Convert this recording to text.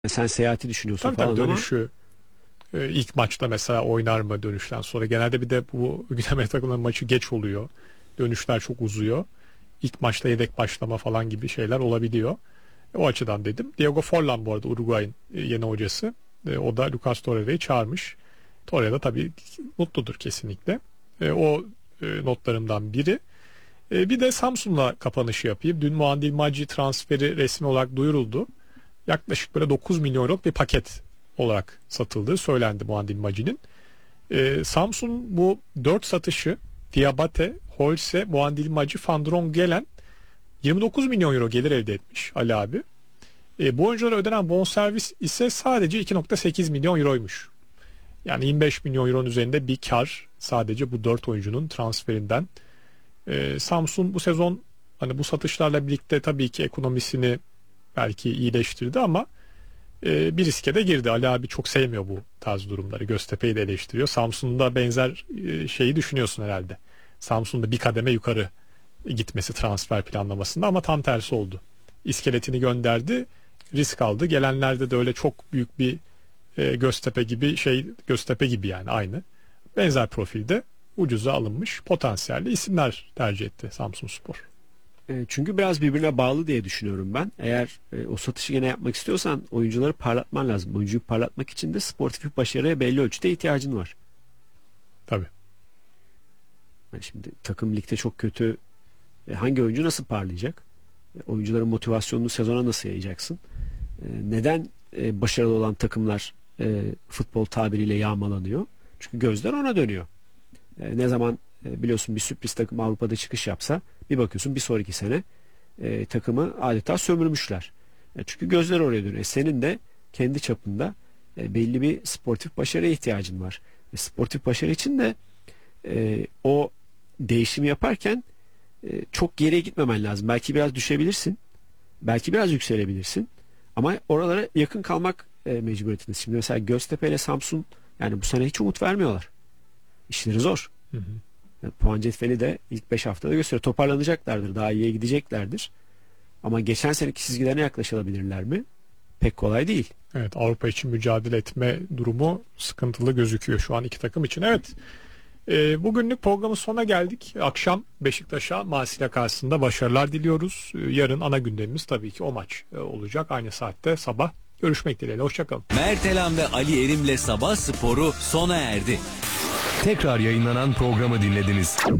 Sen seyahati düşünüyorsun Tabii falan tabii ama dönüşü ilk maçta mesela oynar mı dönüşten sonra? Genelde bir de bu Güney Amerika takımların maçı geç oluyor. Dönüşler çok uzuyor. İlk maçta yedek başlama falan gibi şeyler olabiliyor. O açıdan dedim. Diego Forlan bu arada Uruguay'ın yeni hocası. O da Lucas Torreira'yı çağırmış. Torreira da tabii mutludur kesinlikle. O notlarımdan biri. Bir de Samsun'la kapanışı yapayım. Dün Muandil Maci transferi resmi olarak duyuruldu. Yaklaşık böyle 9 milyon euroluk bir paket olarak satıldığı söylendi Muandil Maci'nin. Samsun bu 4 satışı Diabate, Holse, Muandil Maci, Fandron gelen 29 milyon euro gelir elde etmiş Ali abi. Bu oyunculara ödenen bonservis ise sadece 2,8 milyon euroymuş. Yani 25 milyon euronun üzerinde bir kar sadece bu 4 oyuncunun transferinden. Samsun bu sezon hani bu satışlarla birlikte tabii ki ekonomisini belki iyileştirdi ama bir riske de girdi. Ali abi çok sevmiyor bu tarz durumları. Göztepe'yi de eleştiriyor. Samsun'da benzer şeyi düşünüyorsun herhalde. Samsun'da bir kademe yukarı gitmesi transfer planlamasında ama tam tersi oldu. İskeletini gönderdi, risk aldı. Gelenlerde de öyle çok büyük bir Göztepe gibi Göztepe gibi yani aynı. Benzer profilde ucuza alınmış potansiyelli isimler tercih etti Samsunspor. çünkü biraz birbirine bağlı diye düşünüyorum ben. Eğer o satışı gene yapmak istiyorsan oyuncuları parlatman lazım. Oyuncuyu parlatmak için de sportif bir başarıya belli ölçüde ihtiyacın var. Tabii. Yani şimdi takım ligde çok kötü. Hangi oyuncu nasıl parlayacak? Oyuncuların motivasyonunu sezona nasıl yayacaksın? Neden başarılı olan takımlar futbol tabiriyle yağmalanıyor? Çünkü gözler ona dönüyor. Ne zaman biliyorsun bir sürpriz takım Avrupa'da çıkış yapsa bir bakıyorsun bir sonraki sene takımı adeta sömürmüşler. Çünkü gözler oraya dönüyor. Senin de kendi çapında belli bir sportif başarıya ihtiyacın var. Sportif başarı için de o değişimi yaparken çok geriye gitmemen lazım. Belki biraz düşebilirsin. Belki biraz yükselebilirsin. Ama oralara yakın kalmak mecburiyetindesin. Şimdi mesela Göztepe ile Samsun yani bu sene hiç umut vermiyorlar. İşleri zor. Hı hı. Yani puan cetveli de ilk 5 haftada gösteriyor. Toparlanacaklardır. Daha iyiye gideceklerdir. Ama geçen seneki çizgilerine yaklaşılabilirler mi? Pek kolay değil. Evet, Avrupa için mücadele etme durumu sıkıntılı gözüküyor şu an iki takım için. Evet, bugünlük programın sonuna geldik. Akşam Beşiktaş'a Marsilya karşısında başarılar diliyoruz. Yarın ana gündemimiz tabii ki o maç olacak. Aynı saatte sabah görüşmek dileğiyle. Hoşçakalın. Mert Elam ve Ali Erim'le Sabah Sporu sona erdi. Tekrar yayınlanan programı dinlediniz.